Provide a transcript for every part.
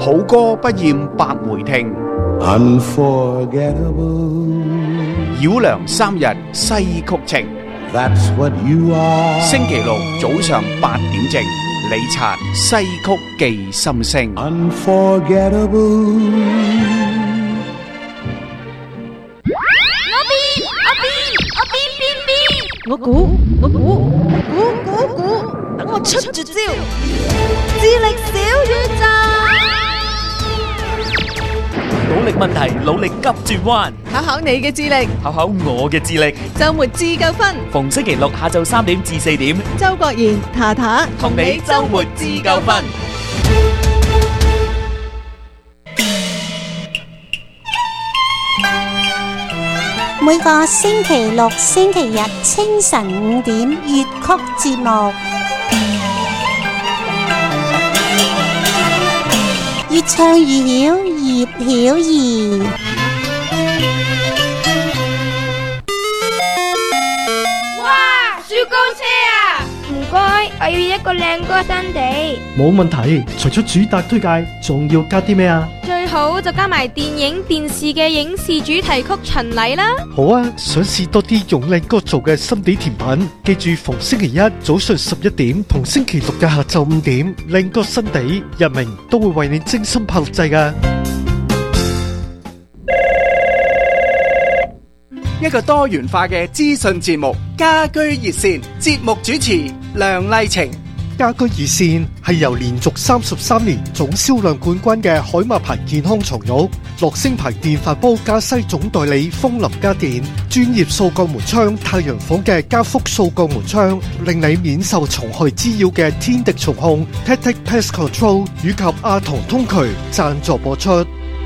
好歌不厭百回聽， Unforgettable. 繞梁三日西曲情。 That's what you are. 星期六早上8點正，李察西曲記心聲。 Unforgettable. 我估，等我出絕招，智力小宇宙， 努力問題，努力急轉彎， 考考你嘅智力， 考考我嘅智力。 周末自夠分， 逢星期六下晝3點至4點， 周國賢、塔塔同你周末自夠分。 每個星期六、星期日清晨5點粵曲節目，越唱越曉，葉曉儀。 哇！雪糕車啊！唔該，我要一個靚歌新地。 冇問題，除咗主打推介，仲要加啲咩啊？ 最好就加埋電影、電視嘅影視主題曲巡禮啦。 好啊，想試多啲用靚歌做嘅心地甜品，記住逢星期一早上11點同星期六嘅下晝5點，靚歌新地日明都會為你精心拍錄製㗎。 一個多元化嘅資訊節目，家居熱線，節目主持梁麗晴。 家居熱線係由連續33年總銷量冠軍嘅海馬牌健康床褥、樂聲牌電飯煲加西總代理風林家電、專業掃鋼門窗太陽房嘅加福掃鋼門窗，令你免受蟲害滋擾嘅天敵蟲控 Tactic Pest Control 以及阿童通渠贊助播出。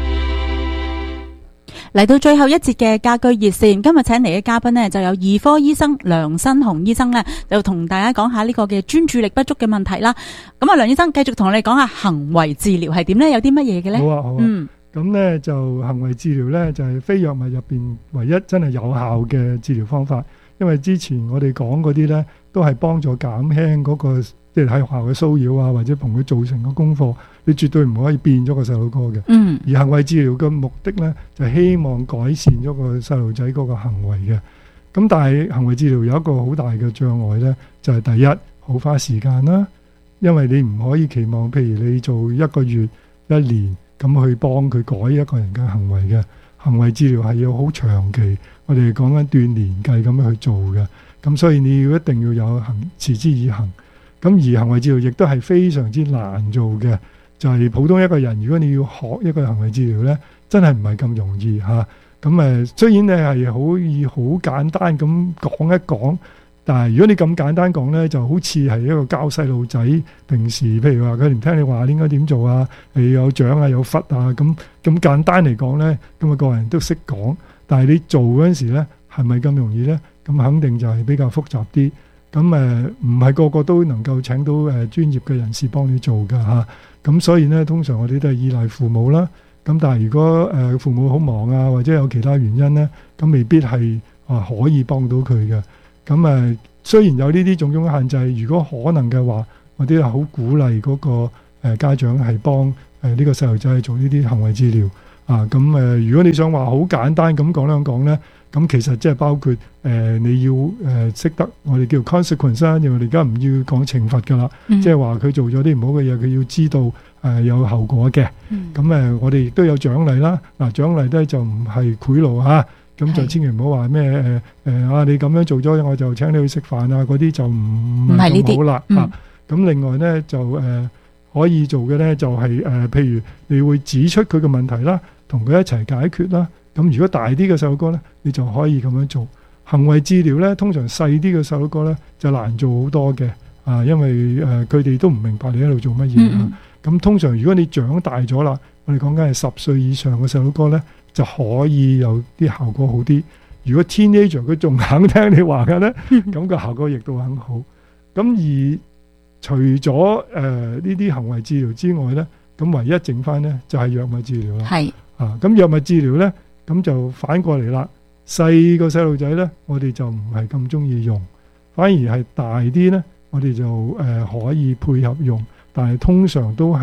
嚟到最後一節嘅家居熱線，今日請嚟嘅嘉賓呢，就有兒科醫生梁新鴻醫生呢，就同大家講下呢個嘅專注力不足嘅問題啦。咁啊，梁醫生繼續同我哋講下行為治療係點呢？有啲乜嘢嘅呢？ 好啊，好啊。咁呢就行為治療呢，就係非藥物入邊唯一真係有效嘅治療方法。因為之前我哋講嗰啲呢，都係幫助減輕嗰個即係喺學校嘅騷擾啊，或者同佢造成嘅功課，你絕對唔可以變咗個細路哥嘅。而行為治療嘅目的呢，就係希望改善咗個細路仔嗰個行為嘅。咁但係行為治療有一個好大嘅障礙呢，就係第一，好花時間啦。因為你唔可以期望，譬如你做1個月、1年咁去幫佢改一個人嘅行為嘅。行為治療係要好長期，我哋講緊斷年計咁樣去做嘅。咁所以你要一定要有持之以恆。咁而行為治療亦都係非常之難做嘅，就係普通一個人，如果你要學一個行為治療呢，真係唔係咁容易嚇。咁雖然你係可以好簡單咁講一講，但係如果你咁簡單講呢，就好似係一個教細路仔平時，譬如話佢唔聽你話，應該點做啊？係有獎啊，有罰啊，咁簡單嚟講呢，咁個人都識講。但係你做嗰陣時呢，係咪咁容易呢？咁肯定就係比較複雜啲。咁唔係個個都能夠請到專業嘅人士幫你做㗎嚇。咁所以呢，通常我哋都係依賴父母啦。咁但係如果父母好忙啊，或者有其他原因呢，咁未必係可以幫到佢嘅。咁雖然有呢啲種種限制，如果可能嘅話，我哋係好鼓勵嗰個家長係幫呢個細路仔做呢啲行為治療啊。咁如果你想話好簡單咁講兩講呢，咁其實即係包括你要識得我哋叫 consequence 啦，因為我哋而家唔要講懲罰㗎啦，即係話佢做咗啲唔好嘅嘢，佢要知道有後果嘅。咁我哋亦都有獎勵啦。嗱，獎勵咧就唔係賄賂嚇，咁就千祈唔好話咩你咁樣做咗，我就請你去食飯啊，嗰啲就唔係咁好啦嚇。咁另外咧就可以做嘅咧就係譬如你會指出佢嘅問題啦，同佢一齊解決啦。咁如果大啲嘅細路哥咧，你就可以咁樣做。行為治療咧，通常細啲嘅細路哥咧就難做好多嘅，因為佢哋都唔明白你喺度做乜嘢。咁通常如果你長大咗啦，我哋講緊係10歲以上嘅細路哥咧，就可以有啲效果好啲。如果 teenager 佢仲肯聽你話嘅咧，咁個效果亦都很好。咁而除咗呢啲行為治療之外咧，咁唯一剩翻咧就係藥物治療啦。係咁藥物治療咧。咁就反過嚟啦，細個細路仔咧，我哋就唔係咁中意用，反而係大啲咧，我哋就可以配合用，但係通常都係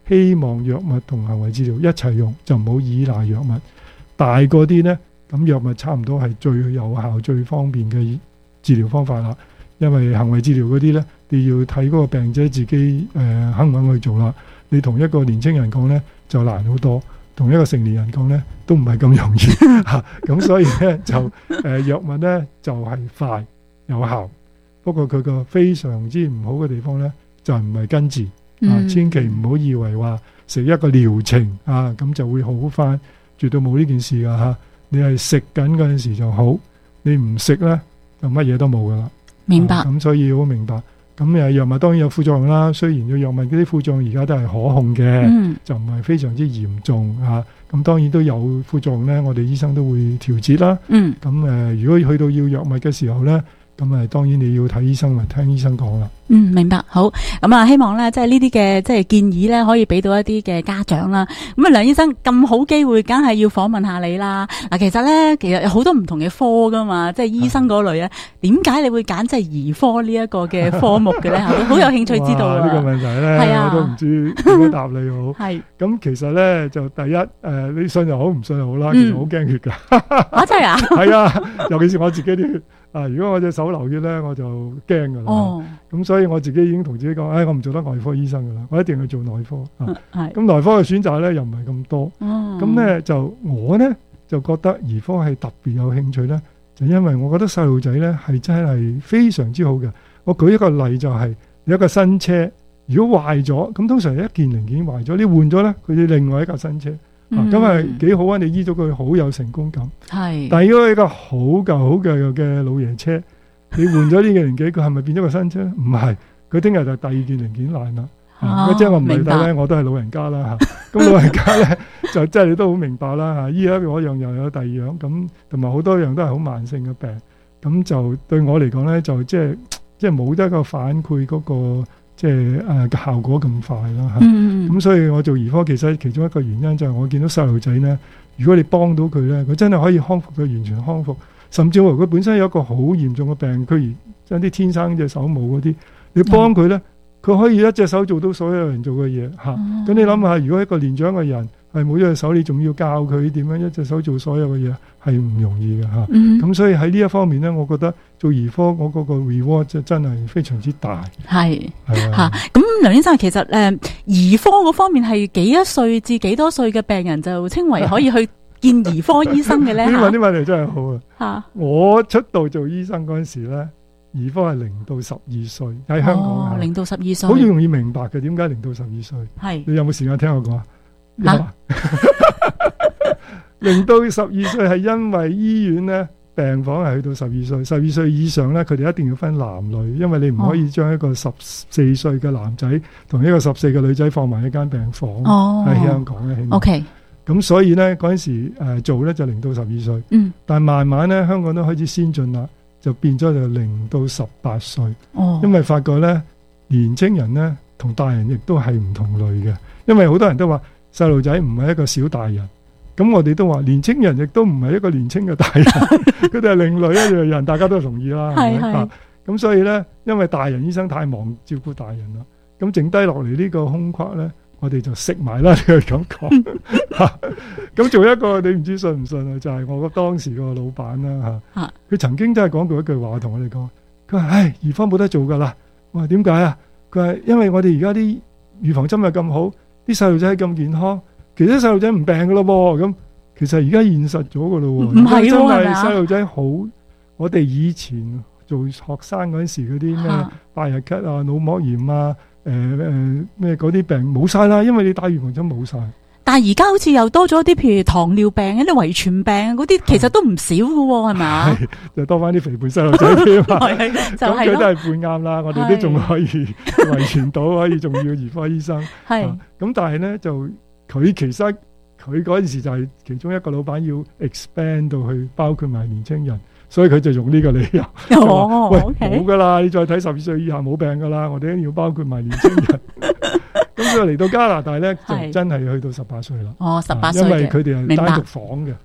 希望藥物同行為治療一齊用，就唔好依賴藥物。大個啲呢，咁藥物差唔多係最有效、最方便嘅治療方法啦。因為行為治療嗰啲呢，你要睇嗰個病者自己肯唔肯去做啦。你同一個年青人講呢，就難好多，同一個成年人講呢，都唔係咁容易嚇。咁所以呢，就藥物呢，就係快有效，不過佢個非常之唔好嘅地方呢，就唔係根治千祈唔好以為話食一個療程咁就會好返，絕對冇呢件事㗎嚇。你係食緊嗰陣時就好，你唔食呢，就乜嘢都冇㗎啦。 明白。 咁所以好明白。咁藥物當然有副作用啦，雖然個藥物嗰啲副作用而家都係可控嘅，就唔係非常之嚴重咁當然都有副作用呢，我哋醫生都會調節啦。咁如果去到要藥物嘅時候呢，咁當然你要睇醫生，咪聽醫生講啦。 明白。好，咁希望咧，即係呢啲嘅即係建議咧，可以俾到一啲嘅家長啦。咁梁醫生咁好機會，梗係要訪問下你啦。嗱，其實有好多唔同嘅科噶嘛，即係醫生嗰類咧，點解你會揀即係兒科呢一個嘅科目嘅咧？好有興趣知道啊！ 呢個問題咧，我都唔知點樣答你好。係咁，其實咧就第一你信又好，唔信又好啦。其實好驚血㗎。真係啊？係啊，尤其是我自己啲血。如果我隻手流血咧，我就驚噶啦。咁所以我自己已經同自己講，我唔做得外科醫生噶啦，我一定去做內科。咁內科嘅選擇咧又唔係咁多。咁咧就我咧就覺得兒科係特別有興趣咧，就因為我覺得細路仔咧係真係非常之好嘅。我舉一個例就係有一個新車，如果壞咗，咁通常一件零件壞咗，你換咗咧，佢要另外一架新車。咁係幾好啊！你醫咗佢好有成功感。係，但係如果一個好舊好舊嘅老爺車，你換咗呢個零件，佢係咪變咗個新車？唔係，佢聽日就第二件零件爛啦。即係我唔係睇咧，我都係老人家啦嚇。咁老人家咧就即係你都好明白啦嚇。醫咗嗰樣又有第二樣，咁同埋好多樣都係好慢性嘅病。咁就對我嚟講咧，就即係冇得個反饋嗰個。即係嘅效果咁快啦嚇，咁所以我做兒科其實其中一個原因就係我見到細路仔咧，如果你幫到佢咧，佢真係可以康復，佢完全康復，甚至乎佢本身有一個好嚴重嘅病，佢而有啲天生隻手冇嗰啲，你幫佢咧，佢可以一隻手做到所有人做嘅嘢嚇。咁你諗下，如果一個年長嘅人係冇咗隻手，你仲要教佢點樣一隻手做所有嘅嘢，係唔容易嘅嚇。咁所以喺呢一方面咧，我覺得做兒科我嗰個 reward 真係非常之大。係嚇。咁梁醫生其實兒科嗰方面係幾多歲至幾多歲嘅病人就稱為可以去見兒科醫生嘅咧？ 呢啲問題真係好啊！嚇，我出道做醫生嗰陣時咧，兒科係0到12歲喺香港。 0到12歲， 好容易明白嘅。點解0到12歲？係你有冇時間聽我講啊？0到12歲係因為醫院咧病房係去到12歲，12歲以上咧佢哋一定要分男女，因為你唔可以將一個14歲嘅男仔同一個14嘅女仔放埋一間病房。喺香港嘅。OK。咁所以咧嗰陣時做咧就0到12歲。但係慢慢咧香港都開始先進啦，就變咗就0到18歲。因為發覺咧年青人咧同大人亦都係唔同類嘅，因為好多人都話細路仔唔係一個小大人。咁我哋都話年青人亦都唔係一個年青嘅大人，佢哋係另類一樣人，大家都同意啦。係咪？咁所以咧，因為大人醫生太忙照顧大人啦，咁剩低落嚟呢個空隙咧，我哋就食埋啦。你係咁講嚇。咁做一個你唔知信唔信啊？就係我當時個老闆啦嚇。佢曾經真係講過一句話同我哋講，佢話：唉，兒科冇得做㗎啦。我話點解啊？佢話因為我哋而家啲預防針係咁好，啲細路仔咁健康。其實細路仔唔病噶咯噃，咁其實而家現實咗噶咯喎，唔係真係細路仔好。我哋以前做學生嗰陣時嗰啲咩百日咳啊、腦膜炎啊、咩嗰啲病冇晒啦，因為你打預防針冇晒。 但係而家好似又多咗啲，譬如糖尿病、一啲遺傳病嗰啲，其實都唔少噶喎，係咪啊？就多翻啲肥胖細路仔添啊！咁佢都係半啱啦，我哋都仲可以遺傳到，可以仲要兒科醫生。係咁，但係咧就。佢其實佢嗰陣時就係其中一個老闆要 expand 到去包括埋年青人，所以佢就用呢個理由。喂，冇噶啦，你再睇12歲以下冇病噶啦，我哋一定要包括埋年青人。咁所以嚟到加拿大咧，就真係去到18歲啦。18歲，因為佢哋係單獨房嘅。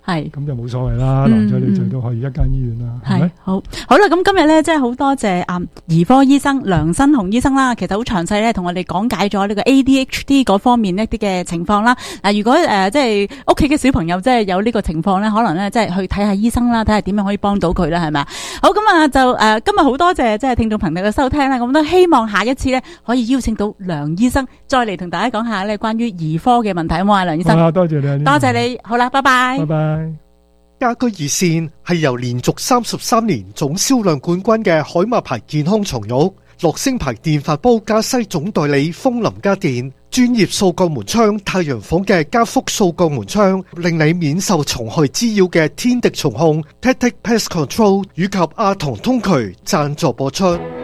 係咁就冇所謂啦，男仔女仔都可以一間醫院啦，係咪？ 好啦，咁今日咧，真係好多謝兒科醫生梁新鴻醫生啦，其實好詳細咧，同我哋講解咗呢個 ADHD 嗰方面一啲嘅情況啦。嗱，如果即係屋企嘅小朋友即係有呢個情況咧，可能咧即係去睇下醫生啦，睇下點樣可以幫到佢啦，係咪啊？好，咁啊就今日好多謝即係聽眾朋友嘅收聽啦，咁都希望下一次咧可以邀請到梁醫生再嚟同大家講下咧關於兒科嘅問題，好唔好啊，梁醫生？ 好啊，多謝你， 多謝你，好啦，拜拜， 拜拜。 家居熱線係由連續33年總銷量冠軍嘅海馬牌健康床褥、樂聲牌電飯煲加西總代理風林家電、專業掃鋼門窗太陽房嘅加福掃鋼門窗，令你免受蟲害滋擾嘅天敵蟲控 Tactic Pest Control 以及阿童通渠贊助播出。